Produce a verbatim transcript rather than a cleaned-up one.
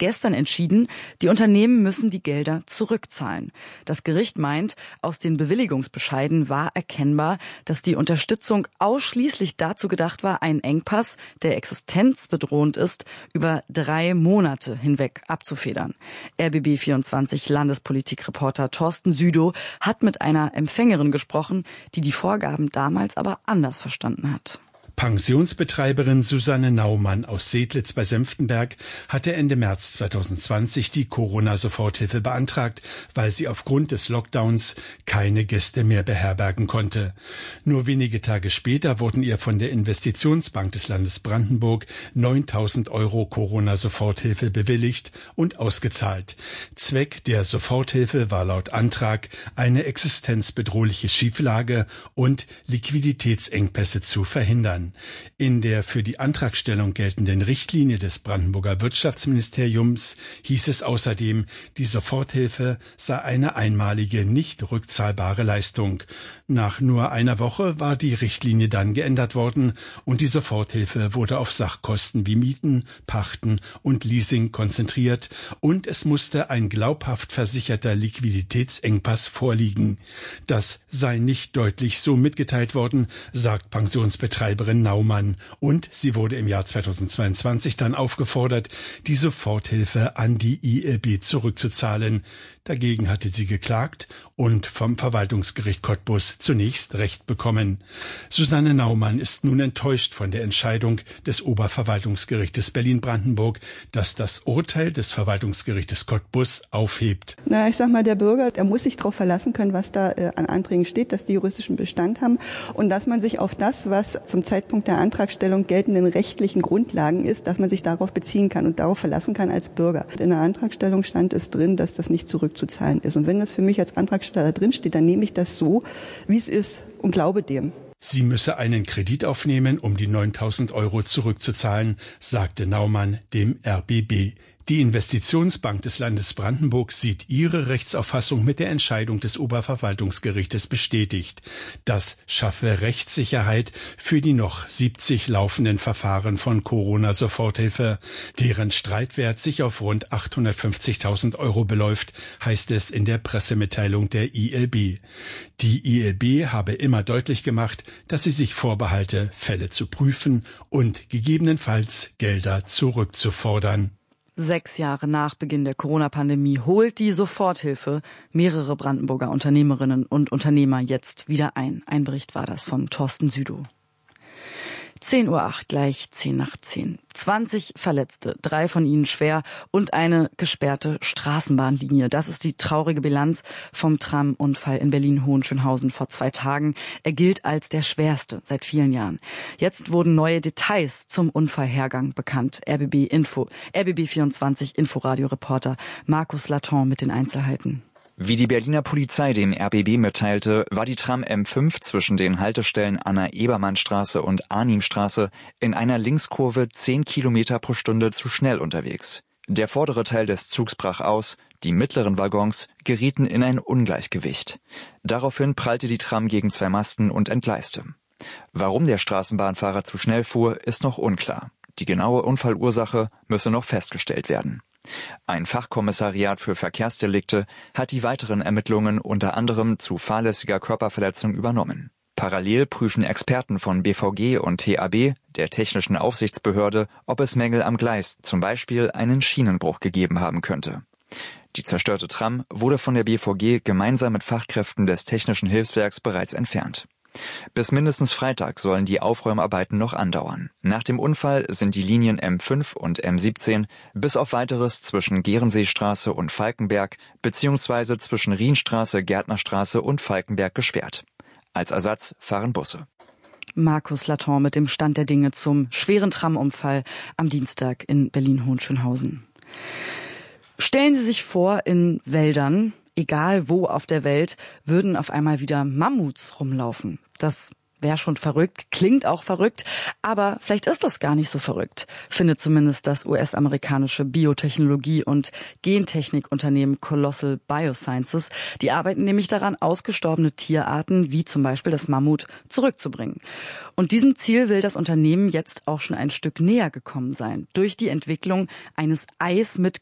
gestern entschieden, die Unternehmen müssen die Gelder zurückzahlen. Das Gericht meint, aus den Bewilligungsbescheiden war erkennbar, dass die Unterstützung ausschließlich dazu gedacht war, einen Engpass, der existenzbedrohend ist, über drei Monate hinweg abzufedern. R B B vierundzwanzig Landespolitikreporter Thorsten Südow hat mit einer Empfängerin gesprochen, die die Vorgaben damals aber anders verstanden hat. Pensionsbetreiberin Susanne Naumann aus Sedlitz bei Senftenberg hatte Ende März zweitausendzwanzig die Corona-Soforthilfe beantragt, weil sie aufgrund des Lockdowns keine Gäste mehr beherbergen konnte. Nur wenige Tage später wurden ihr von der Investitionsbank des Landes Brandenburg neuntausend Euro Corona-Soforthilfe bewilligt und ausgezahlt. Zweck der Soforthilfe war laut Antrag, eine existenzbedrohliche Schieflage und Liquiditätsengpässe zu verhindern. In der für die Antragstellung geltenden Richtlinie des Brandenburger Wirtschaftsministeriums hieß es außerdem, die Soforthilfe sei eine einmalige, nicht rückzahlbare Leistung. Nach nur einer Woche war die Richtlinie dann geändert worden und die Soforthilfe wurde auf Sachkosten wie Mieten, Pachten und Leasing konzentriert und es musste ein glaubhaft versicherter Liquiditätsengpass vorliegen. Das sei nicht deutlich so mitgeteilt worden, sagt Pensionsbetreiberin Naumann, und sie wurde im Jahr zweitausendzweiundzwanzig dann aufgefordert, die Soforthilfe an die I L B zurückzuzahlen. Dagegen hatte sie geklagt und vom Verwaltungsgericht Cottbus zunächst Recht bekommen. Susanne Naumann ist nun enttäuscht von der Entscheidung des Oberverwaltungsgerichtes Berlin-Brandenburg, das das Urteil des Verwaltungsgerichtes Cottbus aufhebt. Na, ich sag mal, der Bürger, der muss sich darauf verlassen können, was da äh, an Anträgen steht, dass die juristischen Bestand haben und dass man sich auf das, was zum Zeitpunkt der Antragstellung geltenden rechtlichen Grundlagen ist, dass man sich darauf beziehen kann und darauf verlassen kann als Bürger. In der Antragstellung stand es drin, dass das nicht zurückzuzahlen ist. Und wenn das für mich als Antragsteller drin steht, dann nehme ich das so, wie es ist und glaube dem. Sie müsse einen Kredit aufnehmen, um die neuntausend Euro zurückzuzahlen, sagte Naumann dem R B B. Die Investitionsbank des Landes Brandenburg sieht ihre Rechtsauffassung mit der Entscheidung des Oberverwaltungsgerichtes bestätigt. Das schaffe Rechtssicherheit für die noch siebzig laufenden Verfahren von Corona-Soforthilfe, deren Streitwert sich auf rund achthundertfünfzigtausend Euro beläuft, heißt es in der Pressemitteilung der I L B. Die I L B habe immer deutlich gemacht, dass sie sich vorbehalte, Fälle zu prüfen und gegebenenfalls Gelder zurückzufordern. Sechs Jahre nach Beginn der Corona-Pandemie holt die Soforthilfe mehrere Brandenburger Unternehmerinnen und Unternehmer jetzt wieder ein. Ein Bericht war das von Thorsten Südow. zehn Uhr acht, gleich zehn nach zehn. zwanzig Verletzte, drei von ihnen schwer und eine gesperrte Straßenbahnlinie. Das ist die traurige Bilanz vom Tramunfall in Berlin-Hohenschönhausen vor zwei Tagen. Er gilt als der schwerste seit vielen Jahren. Jetzt wurden neue Details zum Unfallhergang bekannt. R B B Info, R B B vierundzwanzig Inforadio-Reporter Markus Laton mit den Einzelheiten. Wie die Berliner Polizei dem R B B mitteilte, war die Tram M fünf zwischen den Haltestellen Anna-Ebermann-Straße und Arnimstraße in einer Linkskurve zehn Kilometer pro Stunde zu schnell unterwegs. Der vordere Teil des Zugs brach aus, die mittleren Waggons gerieten in ein Ungleichgewicht. Daraufhin prallte die Tram gegen zwei Masten und entgleiste. Warum der Straßenbahnfahrer zu schnell fuhr, ist noch unklar. Die genaue Unfallursache müsse noch festgestellt werden. Ein Fachkommissariat für Verkehrsdelikte hat die weiteren Ermittlungen unter anderem zu fahrlässiger Körperverletzung übernommen. Parallel prüfen Experten von B V G und T A B, der technischen Aufsichtsbehörde, ob es Mängel am Gleis, zum Beispiel einen Schienenbruch gegeben haben könnte. Die zerstörte Tram wurde von der B V G gemeinsam mit Fachkräften des Technischen Hilfswerks bereits entfernt. Bis mindestens Freitag sollen die Aufräumarbeiten noch andauern. Nach dem Unfall sind die Linien M fünf und M siebzehn bis auf weiteres zwischen Gerenseestraße und Falkenberg bzw. zwischen Rienstraße, Gärtnerstraße und Falkenberg gesperrt. Als Ersatz fahren Busse. Markus Laton mit dem Stand der Dinge zum schweren Tramunfall am Dienstag in Berlin-Hohenschönhausen. Stellen Sie sich vor, in Wäldern, egal wo auf der Welt, würden auf einmal wieder Mammuts rumlaufen. Das wäre schon verrückt, klingt auch verrückt, aber vielleicht ist das gar nicht so verrückt, findet zumindest das U S-amerikanische Biotechnologie- und Gentechnikunternehmen Colossal Biosciences. Die arbeiten nämlich daran, ausgestorbene Tierarten, wie zum Beispiel das Mammut, zurückzubringen. Und diesem Ziel will das Unternehmen jetzt auch schon ein Stück näher gekommen sein, durch die Entwicklung eines Eis mit